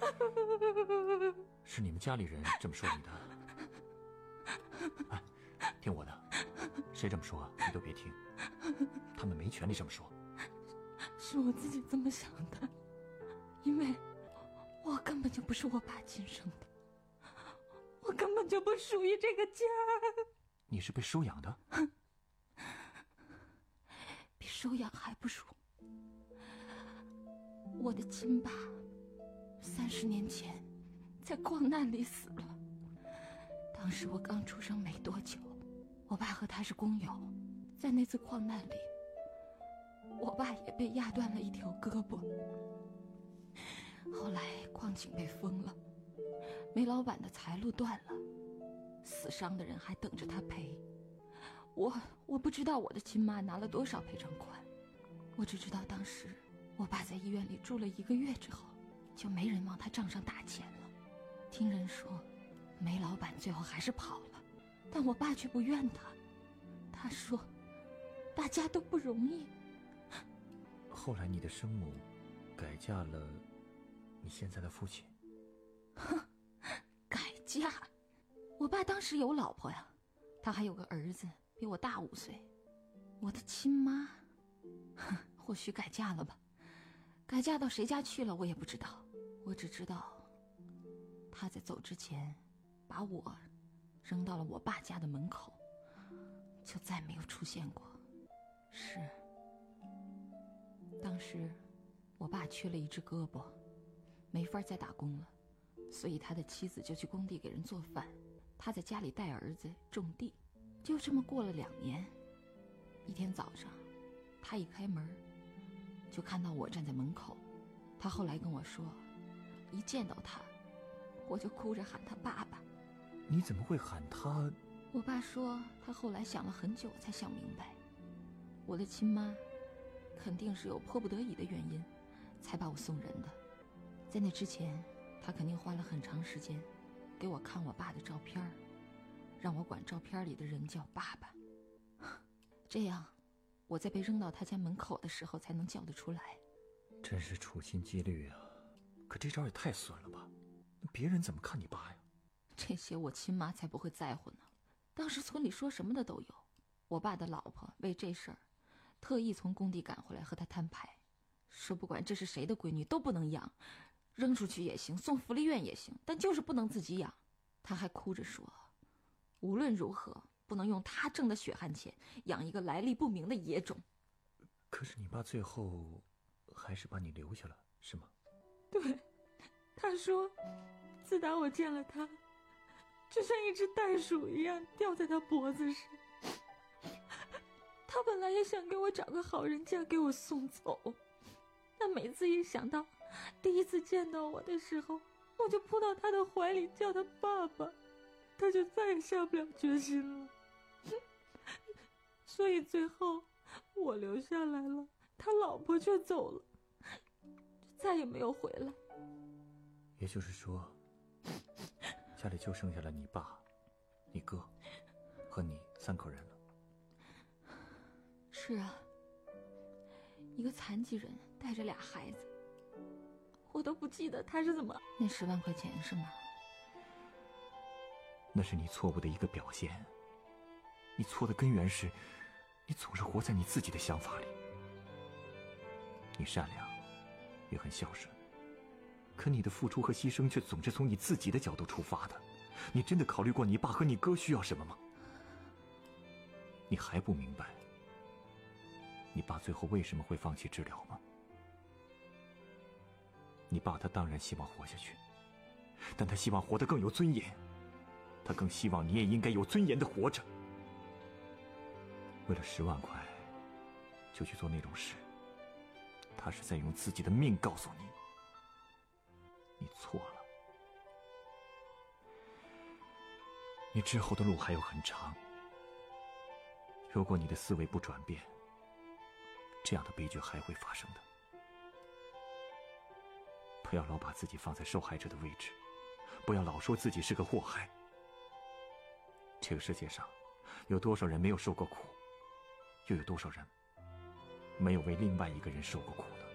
是你们家里人这么说你的。哎，听我的，谁这么说你都别听，他们没权利这么说。 是我自己这么想的，因为我根本就不是我爸亲生的，我根本就不属于这个家。 你是被收养的？ 比收养还不如。我的亲爸30年前在矿难里死了，当时我刚出生没多久，我爸和他是工友，在那次矿难里，我爸也被压断了一条胳膊。后来矿井被封了，煤老板的财路断了，死伤的人还等着他赔。我不知道我的亲妈拿了多少赔偿款，我只知道当时我爸在医院里住了1个月之后，就没人往他账上打钱了。听人说煤老板最后还是跑了，但我爸却不怨他，他说大家都不容易。 后来你的生母改嫁了你现在的父亲。 哼，改嫁？我爸当时有老婆呀，他还有个儿子比我大5岁。我的亲妈或许改嫁了吧，改嫁到谁家去了我也不知道，我只知道她在走之前把我扔到了我爸家的门口，就再没有出现过。是，当时我爸缺了一只胳膊，没法再打工了，所以他的妻子就去工地给人做饭，他在家里带儿子种地。就这么过了2年，一天早上他一开门就看到我站在门口。他后来跟我说，一见到他我就哭着喊他爸爸。 你怎么会喊他？ 我爸说他后来想了很久才想明白，我的亲妈肯定是有迫不得已的原因才把我送人的。在那之前他肯定花了很长时间给我看我爸的照片，让我管照片里的人叫爸爸，这样我在被扔到他家门口的时候才能叫得出来。 真是处心积虑啊，可这招也太损了吧，别人怎么看你爸呀？ 这些我亲妈才不会在乎呢，当时村里说什么的都有。我爸的老婆为这事儿特意从工地赶回来和他摊牌，说不管这是谁的闺女都不能养，扔出去也行，送福利院也行，但就是不能自己养。他还哭着说，无论如何不能用他挣的血汗钱养一个来历不明的野种。 可是你爸最后还是把你留下了，是吗？ 对，他说自打我见了他，就像一只袋鼠一样吊在他脖子上。他本来也想给我找个好人家给我送走，但每次一想到第一次见到我的时候，我就扑到他的怀里叫他爸爸，他就再也下不了决心了。所以最后我留下来了，他老婆却走了，就再也没有回来。 也就是说，家里就剩下了你爸、你哥和你3口人了。 是啊，一个残疾人带着2孩子，我都不记得他是怎么……那10万块钱是吗？ 那是你错误的一个表现。你错的根源是，你总是活在你自己的想法里。你善良，也很孝顺，可你的付出和牺牲却总是从你自己的角度出发的。你真的考虑过你爸和你哥需要什么吗？你还不明白你爸最后为什么会放弃治疗吗？你爸他当然希望活下去，但他希望活得更有尊严，他更希望你也应该有尊严地活着。为了10万块就去做那种事，他是在用自己的命告诉你，你错了。你之后的路还有很长，如果你的思维不转变，这样的悲剧还会发生的。不要老把自己放在受害者的位置，不要老说自己是个祸害。这个世界上有多少人没有受过苦，又有多少人没有为另外一个人受过苦呢？